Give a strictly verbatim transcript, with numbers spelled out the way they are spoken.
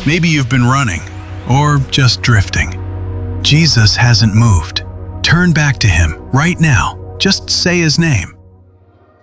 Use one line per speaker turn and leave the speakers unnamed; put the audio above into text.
Maybe you've been running, or just drifting. Jesus hasn't moved. Turn back to him right now. Just say his name.